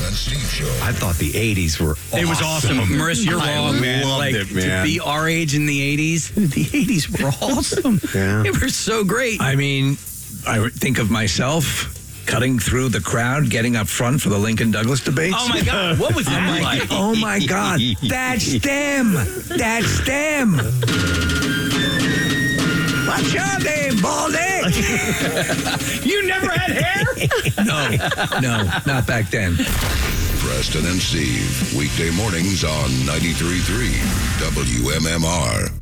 and Steve Show. I thought the 80s were awesome. It was awesome. Marissa, you're wrong, man. loved it, man. To be our age in the 80s, the 80s were awesome. Yeah. They were so great. I mean, I would think of myself cutting through the crowd, getting up front for the Lincoln Douglas debates. Oh, my God. What was that like? Oh, my God. That's them. That's them. What's your name, Baldy? You never had hair? No, not back then. Preston and Steve, weekday mornings on 93.3 WMMR.